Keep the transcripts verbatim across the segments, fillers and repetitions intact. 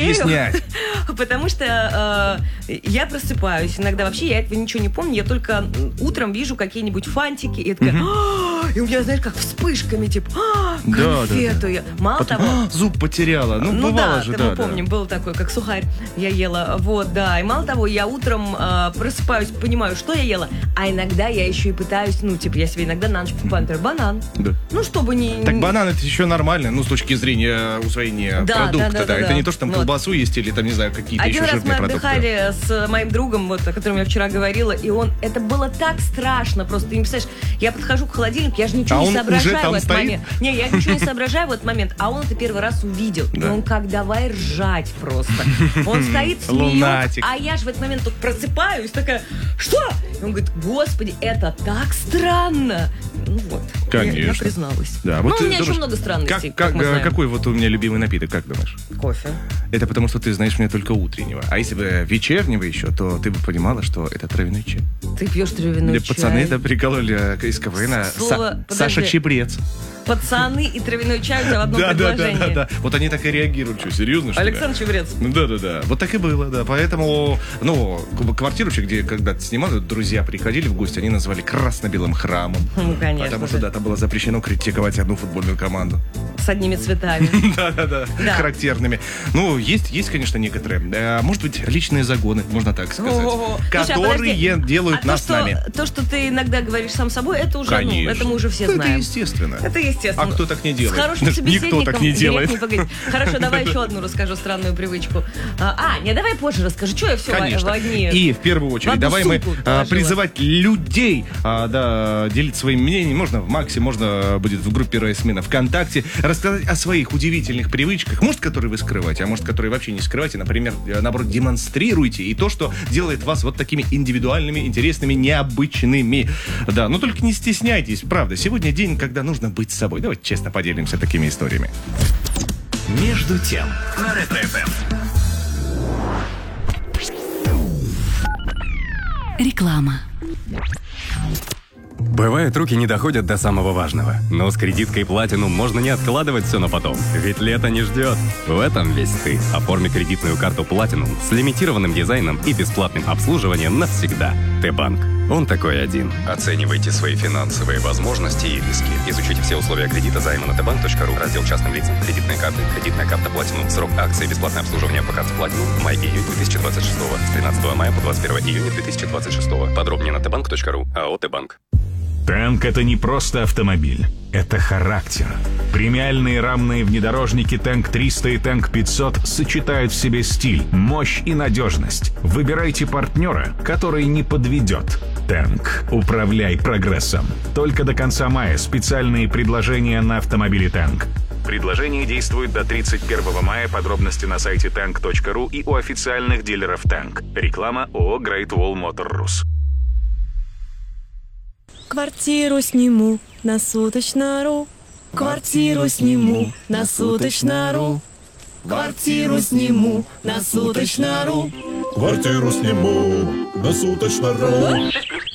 объяснять. Потому что э, я просыпаюсь. Иногда вообще я этого ничего не помню. Я только утром вижу какие-нибудь фантики. И я такая... Мгм. И у меня, знаешь, как вспышками, типа, «А, Да, да, конфету да. я». Мало Потом, того... «А, зуб потеряла. Ну, Ну бывало да, же, ты, да, мы да. помним, был такой, как сухарь я ела. Вот, да. И мало того, я утром э, просыпаюсь, понимаю, что я ела. А иногда я еще и пытаюсь, ну, типа, я себе иногда на ночь покупаю, например, банан. Да. Ну, чтобы не... Так банан это еще нормально, ну, с точки зрения усвоения Да, продукта, да, да, да, Это да. не то, что там Вот. колбасу есть или там, не знаю, какие-то Один еще раз мы жирные продукты. отдыхали с моим другом, вот, о котором я вчера говорила, и он... Это было так страшно просто. Ты не представляешь, я подхожу к холодильнику, я же ничего А не он соображаю уже там в этот стоит? момент. Не, я ничего не соображаю в этот момент, а он это первый раз увидел. И Да. он как давай ржать просто. Он стоит, смеется, Лунатик. а я же в этот момент только просыпаюсь, такая, что? И он говорит, господи, это так странно. Ну вот, Конечно. я, я призналась. Да, Ну, вот у ты меня еще думаешь, много странностей, Как, как как, мы знаем. какой вот у меня любимый напиток, как думаешь? Кофе. Это потому, что ты знаешь меня только утреннего. А если бы вечернего еще, то ты бы понимала, что это травяной чай. Ты пьешь травяной Для чай. пацаны это прикололи из КВН. Слово- Са- Саша подожди. Чебрец. Пацаны и травяной чай у тебя в одном Да, да, да, предложении. да, да. Вот они так и реагируют. Что, серьезно, что ли? Александр Чебрец. Ну, да, да, да. Вот так и было, да. Поэтому, ну, квартиру, где когда-то снимали, друзья приходили в гости, они назвали красно-белым храмом. Ну, конечно Потому же. что, да, там было запрещено критиковать одну футбольную команду. С одними цветами. Да, да, да, Да. характерными. Ну, есть, есть, конечно, некоторые. э, Может быть, личные загоны, можно так сказать. О-о-о. Слушай, а Которые подожди. делают А нас то, с нами. что, то, что ты иногда говоришь сам собой, это уже, ну, Конечно. это мы уже все Это знаем. естественно. Это естественно. А кто так не делает? С хорошим Никто собеседником так не грех делает. не поговорить. Хорошо, давай еще одну расскажу странную привычку. А, не, давай позже расскажу. Что я все в, Конечно. в одни... И в первую в очередь одну давай мы сумку а, положила. призывать людей а, да, делиться своим мнением. Можно в Максе, можно будет в группе Райсмена ВКонтакте рассказать о своих удивительных привычках. Может, которые вы скрываете, а может, которые вообще не скрываете. Например, наоборот, демонстрируйте. И то, что делает вас вот такими индивидуальными, интересными, необычными. Да, но только не стесняйтесь. Правда, сегодня день, когда нужно быть собой. Давайте честно поделимся такими историями. Между тем на Ретро-ФМ. Реклама. Бывает, руки не доходят до самого важного. Но с кредиткой Platinum можно не откладывать все на потом. Ведь лето не ждет. В этом весь ты. Оформи кредитную карту Platinum с лимитированным дизайном и бесплатным обслуживанием навсегда. Т-банк. Он такой один. Оценивайте свои финансовые возможности и риски. Изучите все условия кредита займа на тэ банк точка ру. Раздел частным лицам. Кредитные карты. Кредитная карта Platinum. Срок акции. Бесплатное обслуживание по карте Platinum. Май-июнь две тысячи двадцать шестого. С тринадцатого мая по двадцать первое июня две тысячи двадцать шестого. Подробнее на тэ банк точка ру. АО Т-банк. Танк — это не просто автомобиль, это характер. Премиальные рамные внедорожники Танк триста и Танк пятьсот сочетают в себе стиль, мощь и надежность. Выбирайте партнера, который не подведет. Танк. Управляй прогрессом. Только до конца мая специальные предложения на автомобили Танк. Предложение действует до тридцать первого мая. Подробности на сайте танк точка ру и у официальных дилеров Танк. Реклама ООО Great Wall Motor Rus. Квартиру сниму на суточно.ру. Квартиру сниму на суточно.ру. Квартиру сниму на суточно.ру. Квартиру сниму на суточно.ру.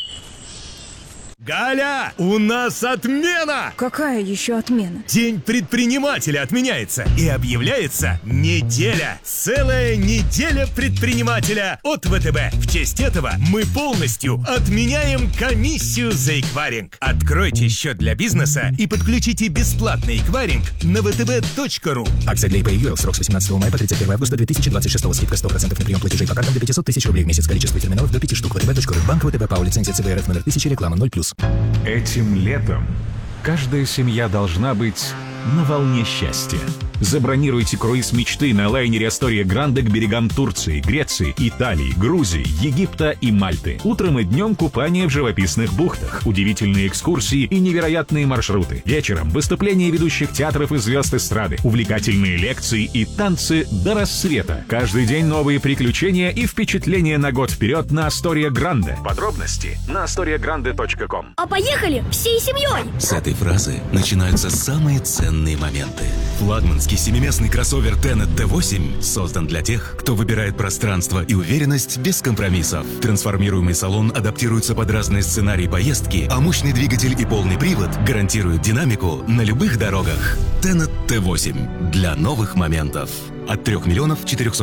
Галя, у нас отмена! Какая еще отмена? День предпринимателя отменяется и объявляется неделя. Целая неделя предпринимателя от ВТБ. В честь этого мы полностью отменяем комиссию за эквайринг. Откройте счет для бизнеса и подключите бесплатный эквайринг на вэ тэ бэ точка ру. Акция для ай пи ю эл. Срок с восемнадцатого мая по тридцать первого августа две тысячи двадцать шестого. Скидка сто процентов на прием платежей по картам до пятьсот тысяч рублей в месяц. Количество терминалов до пяти штук. вэ тэ бэ точка ру. Банк ВТБ ПАО. Лицензия цэ вэ эр эф номер тысяча. Реклама ноль плюс. Этим летом каждая семья должна быть на волне счастья. Забронируйте круиз мечты на лайнере Астория Гранде к берегам Турции, Греции, Италии, Грузии, Египта и Мальты. Утром и днем купание в живописных бухтах, удивительные экскурсии и невероятные маршруты. Вечером выступления ведущих театров и звезд эстрады, увлекательные лекции и танцы до рассвета. Каждый день новые приключения и впечатления на год вперед на Астория Гранде. Подробности на астория гранде точка ком. А поехали всей семьей! С этой фразы начинаются самые ценные моменты. Флагманский семиместный кроссовер Tenet тэ восемь создан для тех, кто выбирает пространство и уверенность без компромиссов. Трансформируемый салон адаптируется под разные сценарии поездки, а мощный двигатель и полный привод гарантируют динамику на любых дорогах. Tenet тэ восемь для новых моментов. От трех миллионов четырехсот